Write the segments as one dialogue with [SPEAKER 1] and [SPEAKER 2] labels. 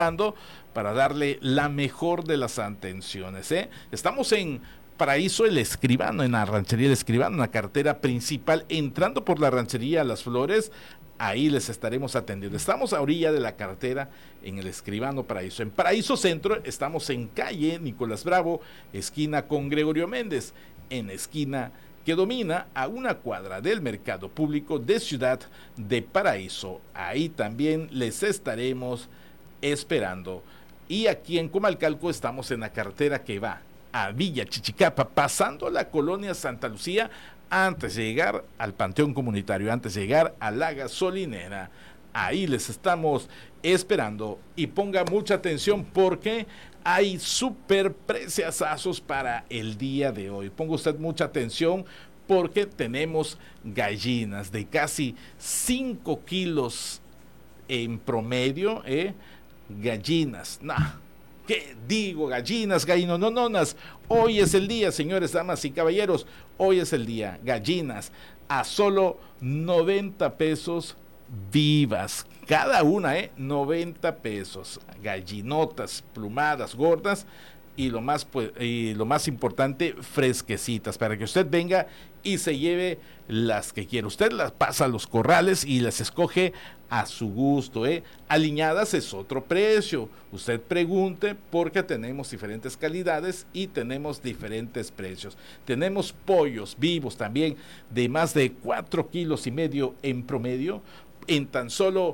[SPEAKER 1] para darle la mejor de las atenciones. Estamos en Paraíso El Escribano, en la ranchería El Escribano, en la carretera principal, entrando por la ranchería Las Flores. Ahí les estaremos atendiendo. Estamos a orilla de la carretera en El Escribano, Paraíso. En Paraíso Centro estamos en calle Nicolás Bravo, esquina con Gregorio Méndez, en esquina que domina a una cuadra del mercado público de Ciudad de Paraíso. Ahí también les estaremos esperando. Y aquí en Comalcalco estamos en la carretera que va a Villa Chichicapa, pasando la colonia Santa Lucía, antes de llegar al Panteón Comunitario, antes de llegar a la gasolinera. Ahí les estamos esperando y ponga mucha atención porque hay súper preciazazos para el día de hoy. Ponga usted mucha atención porque tenemos gallinas de casi 5 kilos en promedio, gallinas, ¿qué digo? Gallinas, gallinononas. Hoy es el día, señores, damas y caballeros. Hoy es el día. Gallinas a solo 90 pesos vivas. Cada una, 90 pesos. Gallinotas, plumadas, gordas. Y lo más importante, fresquecitas, para que usted venga y se lleve las que quiera. Usted las pasa a los corrales y las escoge a su gusto, Aliñadas es otro precio. Usted pregunte porque tenemos diferentes calidades y tenemos diferentes precios. Tenemos pollos vivos también de más de 4,5 kilos en promedio, en tan solo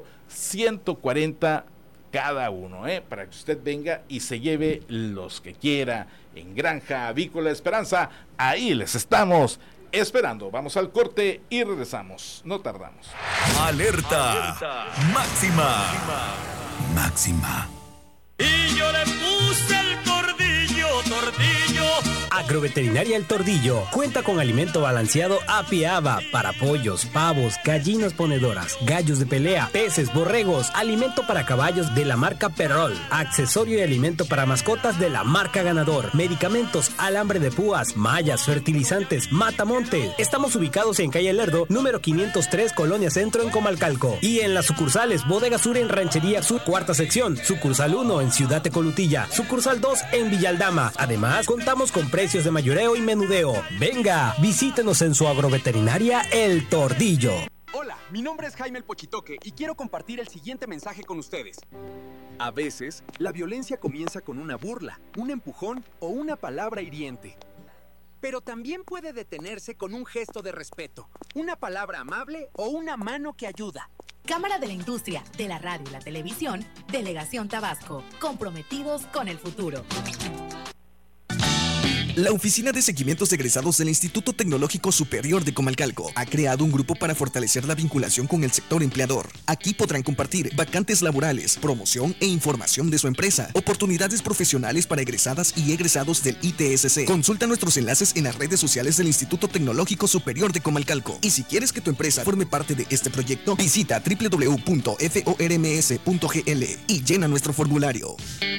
[SPEAKER 1] 140 cada uno, para que usted venga y se lleve los que quiera. En Granja Avícola Esperanza, ahí les estamos esperando. Vamos al corte y regresamos, no tardamos.
[SPEAKER 2] Alerta máxima. Máxima.
[SPEAKER 3] Y yo le puse el tordillo.
[SPEAKER 4] Agroveterinaria El Tordillo cuenta con alimento balanceado API-ABA para pollos, pavos, gallinas ponedoras, gallos de pelea, peces, borregos, alimento para caballos de la marca Perrol, accesorio y alimento para mascotas de la marca Ganador, medicamentos, alambre de púas, mallas, fertilizantes, matamontes. Estamos ubicados en calle Lerdo, número 503, Colonia Centro, en Comalcalco. Y en las sucursales Bodega Sur en Ranchería Sur, cuarta sección, sucursal 1 en Ciudad Tecolutilla, sucursal 2 en Villaldama. Además, contamos con precios de mayoreo y menudeo. Venga, visítenos en su agroveterinaria El Tordillo.
[SPEAKER 5] Hola, mi nombre es Jaime el Pochitoque y quiero compartir el siguiente mensaje con ustedes. A veces, la violencia comienza con una burla, un empujón o una palabra hiriente. Pero también puede detenerse con un gesto de respeto, una palabra amable o una mano que ayuda.
[SPEAKER 6] Cámara de la Industria, de la Radio y la Televisión, Delegación Tabasco, comprometidos con el futuro.
[SPEAKER 7] La Oficina de Seguimientos Egresados del Instituto Tecnológico Superior de Comalcalco ha creado un grupo para fortalecer la vinculación con el sector empleador. Aquí podrán compartir vacantes laborales, promoción e información de su empresa, oportunidades profesionales para egresadas y egresados del ITSC. Consulta nuestros enlaces en las redes sociales del Instituto Tecnológico Superior de Comalcalco. Y si quieres que tu empresa forme parte de este proyecto, visita www.forms.gl y llena nuestro formulario.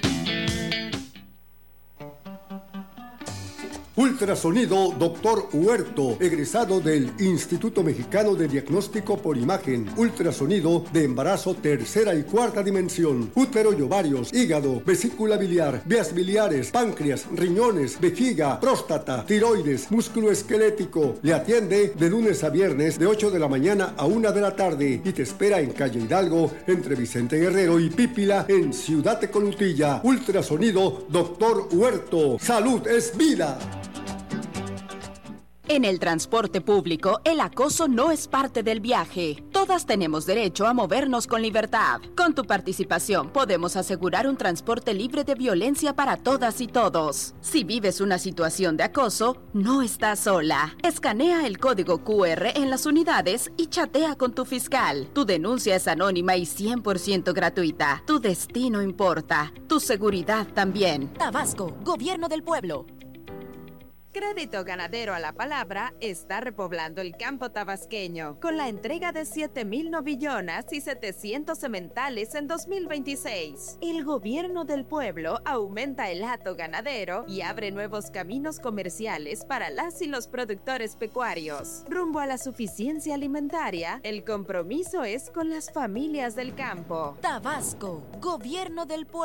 [SPEAKER 8] Ultrasonido Dr. Huerto, egresado del Instituto Mexicano de Diagnóstico por Imagen. Ultrasonido de embarazo tercera y cuarta dimensión. Útero y ovarios, hígado, vesícula biliar, vías biliares, páncreas, riñones, vejiga, próstata, tiroides, músculo esquelético. Le atiende de lunes a viernes de 8 de la mañana a 1 de la tarde y te espera en calle Hidalgo entre Vicente Guerrero y Pípila en Ciudad Tecolutilla. Ultrasonido Dr. Huerto. Salud es vida.
[SPEAKER 9] En el transporte público, el acoso no es parte del viaje. Todas tenemos derecho a movernos con libertad. Con tu participación podemos asegurar un transporte libre de violencia para todas y todos. Si vives una situación de acoso, no estás sola. Escanea el código QR en las unidades y chatea con tu fiscal. Tu denuncia es anónima y 100% gratuita. Tu destino importa. Tu seguridad también.
[SPEAKER 6] Tabasco, Gobierno del Pueblo.
[SPEAKER 10] Crédito Ganadero a la Palabra está repoblando el campo tabasqueño con la entrega de 7,000 novillonas y 700 sementales en 2026. El Gobierno del Pueblo aumenta el hato ganadero y abre nuevos caminos comerciales para las y los productores pecuarios. Rumbo a la suficiencia alimentaria, el compromiso es con las familias del campo.
[SPEAKER 6] Tabasco, Gobierno del Pueblo.